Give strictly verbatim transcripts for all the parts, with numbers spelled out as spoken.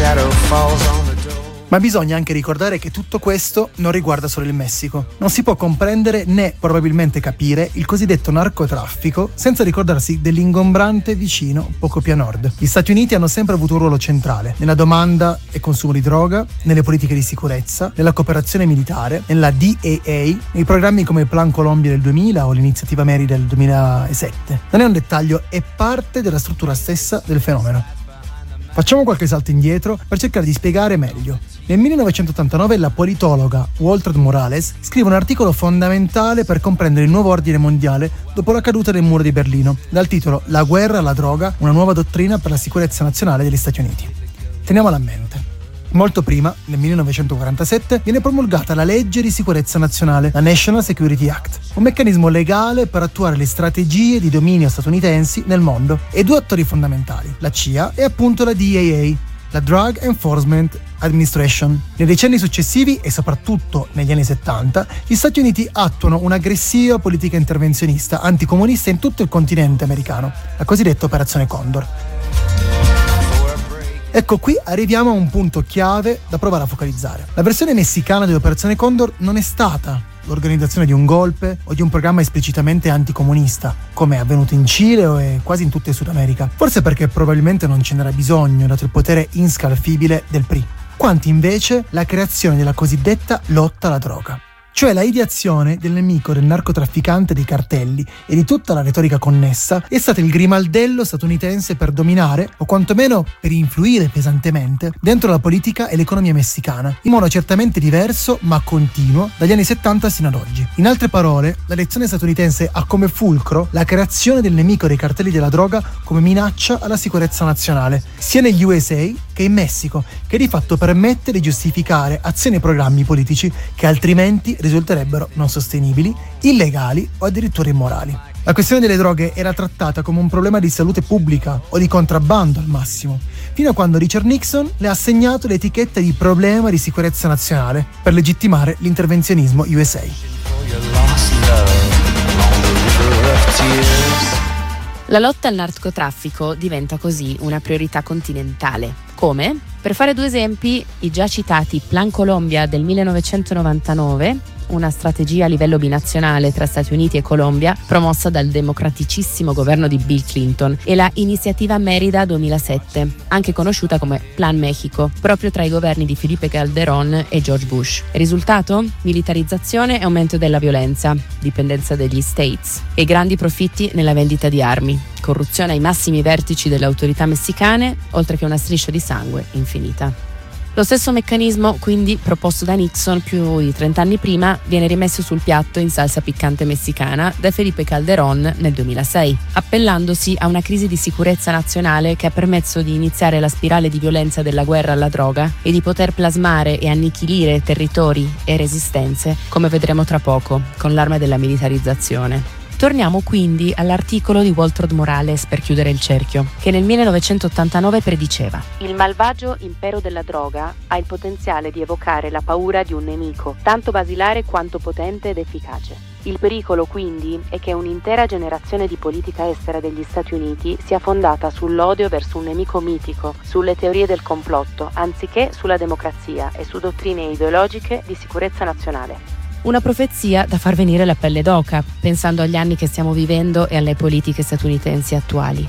shadow falls on the door. Ma bisogna anche ricordare che tutto questo non riguarda solo il Messico. Non si può comprendere né probabilmente capire il cosiddetto narcotraffico senza ricordarsi dell'ingombrante vicino poco più a nord. Gli Stati Uniti hanno sempre avuto un ruolo centrale nella domanda e consumo di droga, nelle politiche di sicurezza, nella cooperazione militare, nella D E A, nei programmi come il Plan Colombia del duemila o l'Iniziativa Mary del duemilasette. Non è un dettaglio, è parte della struttura stessa del fenomeno. Facciamo qualche salto indietro per cercare di spiegare meglio. Nel millenovecentottantanove la politologa Waltraud Morales scrive un articolo fondamentale per comprendere il nuovo ordine mondiale dopo la caduta del muro di Berlino, dal titolo La guerra alla droga, una nuova dottrina per la sicurezza nazionale degli Stati Uniti. Teniamola a mente. Molto prima, nel millenovecentoquarantasette, viene promulgata la legge di sicurezza nazionale, la National Security Act, un meccanismo legale per attuare le strategie di dominio statunitensi nel mondo, e due attori fondamentali, la C I A e appunto la D E A, la Drug Enforcement Administration. Nei decenni successivi e soprattutto negli anni settanta, gli Stati Uniti attuano un'aggressiva politica intervenzionista anticomunista in tutto il continente americano, la cosiddetta Operazione Condor. Ecco, qui arriviamo a un punto chiave da provare a focalizzare. La versione messicana dell'Operazione Condor non è stata l'organizzazione di un golpe o di un programma esplicitamente anticomunista, come è avvenuto in Cile e quasi in tutta il Sud America. Forse perché probabilmente non ce n'era bisogno, dato il potere inscalfibile del P R I. Quanti invece la creazione della cosiddetta lotta alla droga, cioè la ideazione del nemico del narcotrafficante, dei cartelli e di tutta la retorica connessa, è stato il grimaldello statunitense per dominare, o quantomeno per influire pesantemente, dentro la politica e l'economia messicana, in modo certamente diverso ma continuo dagli anni settanta sino ad oggi. In altre parole, la lezione statunitense ha come fulcro la creazione del nemico dei cartelli della droga come minaccia alla sicurezza nazionale, sia negli U S A che in Messico, che di fatto permette di giustificare azioni e programmi politici che altrimenti risulterebbero non sostenibili, illegali o addirittura immorali. La questione delle droghe era trattata come un problema di salute pubblica o di contrabbando al massimo, fino a quando Richard Nixon le ha assegnato l'etichetta di problema di sicurezza nazionale per legittimare l'intervenzionismo U S A. La lotta al narcotraffico diventa così una priorità continentale. Come? Per fare due esempi, i già citati Plan Colombia del millenovecentonovantanove, una strategia a livello binazionale tra Stati Uniti e Colombia promossa dal democraticissimo governo di Bill Clinton, e la Iniziativa Mérida duemilasette, anche conosciuta come Plan Mexico, proprio tra i governi di Felipe Calderón e George Bush. Risultato? Militarizzazione e aumento della violenza, dipendenza degli States e grandi profitti nella vendita di armi, corruzione ai massimi vertici delle autorità messicane, oltre che una striscia di sangue infinita. Lo stesso meccanismo, quindi, proposto da Nixon più di trenta anni prima, viene rimesso sul piatto in salsa piccante messicana da Felipe Calderón nel duemilasei, appellandosi a una crisi di sicurezza nazionale che ha permesso di iniziare la spirale di violenza della guerra alla droga e di poter plasmare e annichilire territori e resistenze, come vedremo tra poco, con l'arma della militarizzazione. Torniamo quindi all'articolo di Waltraud Morales per chiudere il cerchio, che nel millenovecentottantanove prediceva: il malvagio impero della droga ha il potenziale di evocare la paura di un nemico, tanto basilare quanto potente ed efficace. Il pericolo quindi è che un'intera generazione di politica estera degli Stati Uniti sia fondata sull'odio verso un nemico mitico, sulle teorie del complotto, anziché sulla democrazia e su dottrine ideologiche di sicurezza nazionale. Una profezia da far venire la pelle d'oca, pensando agli anni che stiamo vivendo e alle politiche statunitensi attuali.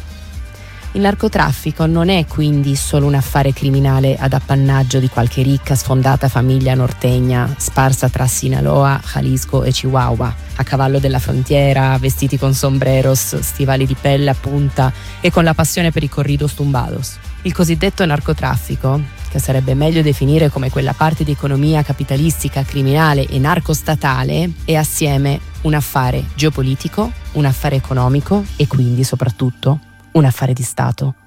Il narcotraffico non è quindi solo un affare criminale ad appannaggio di qualche ricca sfondata famiglia nortegna sparsa tra Sinaloa, Jalisco e Chihuahua, a cavallo della frontiera, vestiti con sombreros, stivali di pelle a punta e con la passione per i corridos tumbados. Il cosiddetto narcotraffico, che sarebbe meglio definire come quella parte di economia capitalistica, criminale e narcostatale, è assieme un affare geopolitico, un affare economico e quindi soprattutto un affare di Stato.